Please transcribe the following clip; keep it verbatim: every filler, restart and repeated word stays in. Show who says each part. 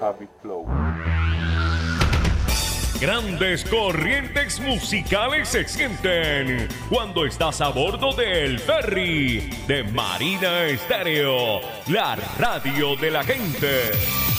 Speaker 1: Happy Flow.
Speaker 2: Grandes corrientes musicales se sienten cuando estás a bordo del ferry de Marina Estéreo, la radio de la gente.